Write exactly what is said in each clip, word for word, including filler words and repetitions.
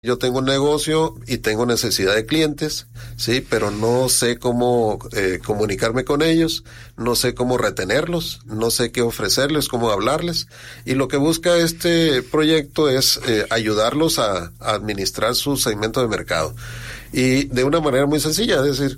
Yo tengo un negocio y tengo necesidad de clientes, sí, pero no sé cómo eh, comunicarme con ellos, no sé cómo retenerlos, no sé qué ofrecerles, cómo hablarles. Y lo que busca este proyecto es eh, ayudarlos a, a administrar su segmento de mercado. Y de una manera muy sencilla, es decir,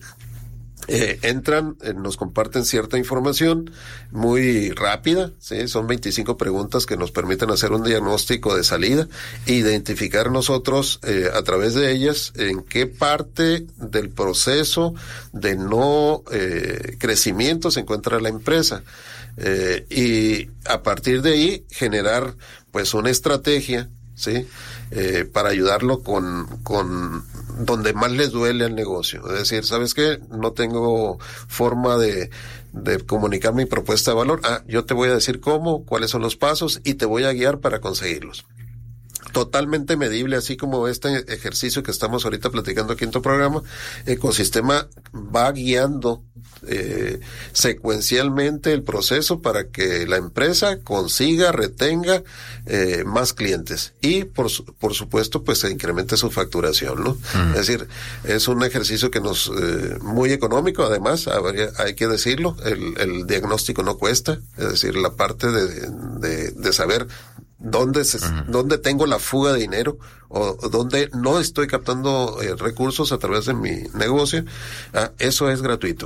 Eh, entran, eh, nos comparten cierta información muy rápida, ¿sí? Son veinticinco preguntas que nos permiten hacer un diagnóstico de salida e identificar nosotros eh, a través de ellas en qué parte del proceso de no eh, crecimiento se encuentra la empresa. Eh, y a partir de ahí generar pues una estrategia, ¿sí? Eh, para ayudarlo con, con donde más les duele al negocio. Es decir, ¿sabes qué? No tengo forma de, de comunicar mi propuesta de valor. Ah, yo te voy a decir cómo, cuáles son los pasos y te voy a guiar para conseguirlos. Totalmente medible, así como este ejercicio que estamos ahorita platicando aquí en tu programa. Ecosistema va guiando eh, secuencialmente el proceso para que la empresa consiga, retenga eh, más clientes y por por supuesto pues se incremente su facturación, ¿no? Uh-huh. Es decir, es un ejercicio que nos eh, muy económico, además habría, hay que decirlo, el, el diagnóstico no cuesta, es decir, la parte de, de, de saber dónde se, uh-huh. dónde tengo la fuga de dinero o, o dónde no estoy captando eh, recursos a través de mi negocio, ah, eso es gratuito.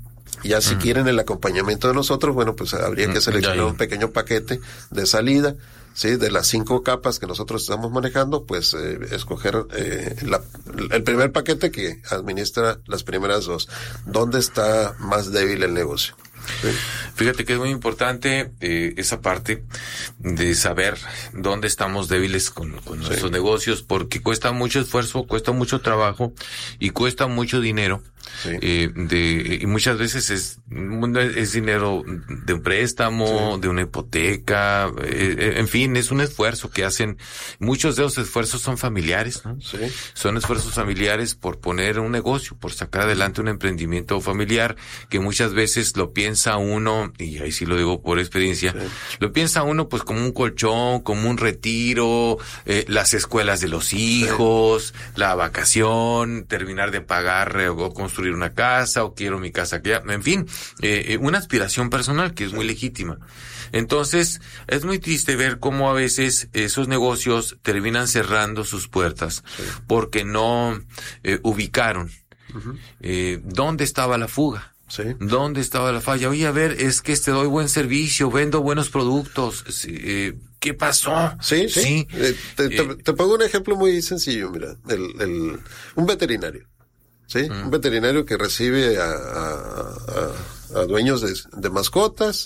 Ya si uh-huh. quieren el acompañamiento de nosotros, bueno, pues habría que seleccionar uh-huh. un pequeño paquete de salida, sí, de las cinco capas que nosotros estamos manejando, pues eh, escoger eh, la, el primer paquete que administra las primeras dos. ¿Dónde está más débil el negocio? Sí. Fíjate que es muy importante eh, esa parte de saber dónde estamos débiles con, con nuestros sí. negocios, porque cuesta mucho esfuerzo, cuesta mucho trabajo y cuesta mucho dinero. Sí. Eh, de, y muchas veces es, es dinero de un préstamo, sí. de una hipoteca, eh, en fin, es un esfuerzo que hacen. Muchos de los esfuerzos son familiares, ¿no? Sí. Son esfuerzos familiares por poner un negocio, por sacar adelante un emprendimiento familiar, que muchas veces lo piensa uno, y ahí sí lo digo por experiencia, sí. lo piensa uno pues como un colchón, como un retiro, eh, las escuelas de los hijos, sí. la vacación, terminar de pagar eh, o construir una casa, o quiero mi casa aquí, en fin, eh, una aspiración personal que es muy legítima. Entonces, es muy triste ver cómo a veces esos negocios terminan cerrando sus puertas, sí. porque no eh, ubicaron uh-huh. eh, dónde estaba la fuga. Sí. ¿Dónde estaba la falla? Oye, a ver, es que te doy buen servicio, vendo buenos productos. Eh, ¿Qué pasó? Sí, sí. sí. Eh, te, te, eh, te pongo un ejemplo muy sencillo, mira, el, el, un veterinario. Sí, uh-huh. un veterinario que recibe a, a, a, a dueños de, de mascotas,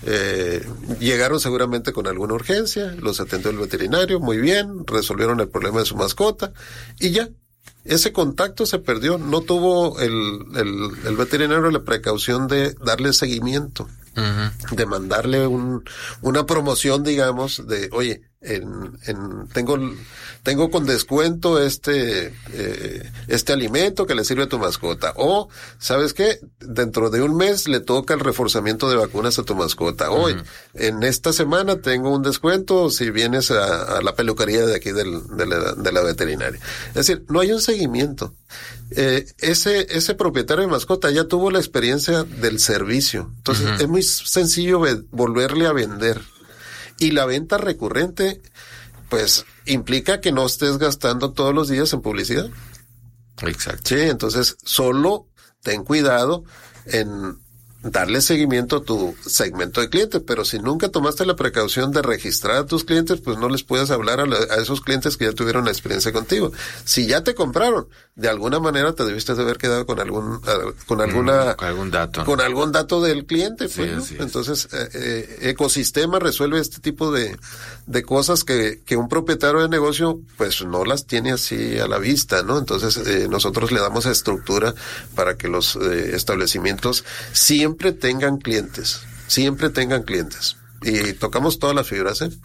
eh, llegaron seguramente con alguna urgencia, los atendió el veterinario, muy bien, resolvieron el problema de su mascota y ya. Ese contacto se perdió, no tuvo el, el, el veterinario la precaución de darle seguimiento, uh-huh. de mandarle un, una promoción, digamos, de, oye, en, en, tengo, tengo con descuento este, eh, este alimento que le sirve a tu mascota. O, ¿sabes qué? Dentro de un mes le toca el reforzamiento de vacunas a tu mascota. Hoy, uh-huh. en esta semana tengo un descuento si vienes a, a la peluquería de aquí del, de la, de la veterinaria. Es decir, no hay un seguimiento. Eh, ese, ese propietario de mascota ya tuvo la experiencia del servicio. Entonces, uh-huh. es muy sencillo ve- volverle a vender. Y la venta recurrente, pues, implica que no estés gastando todos los días en publicidad. Exacto. Sí, entonces, solo ten cuidado en darle seguimiento a tu segmento de clientes, pero si nunca tomaste la precaución de registrar a tus clientes, pues no les puedes hablar a, la, a esos clientes que ya tuvieron la experiencia contigo. Si ya te compraron, de alguna manera te debiste de haber quedado con algún, uh, con alguna, mm, con algún dato, con algún dato del cliente, sí, pues, ¿no? es. Entonces, eh, eh, ecosistema resuelve este tipo de, de cosas que, que un propietario de negocio, pues no las tiene así a la vista, ¿no? Entonces, eh, nosotros le damos estructura para que los eh, establecimientos siempre Siempre tengan clientes, siempre tengan clientes. Y tocamos todas las fibras, ¿eh?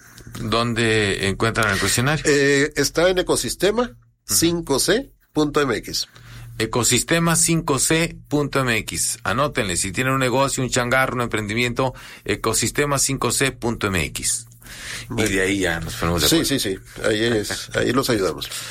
¿Dónde encuentran el cuestionario? Eh, está en ecosistema cinco c punto m x. ecosistema cinco c punto m x. Anótenle, si tienen un negocio, un changarro, un emprendimiento, ecosistema cinco c punto m x. y de ahí ya nos ponemos de acuerdo. Sí, sí, sí, ahí es, ahí los ayudamos.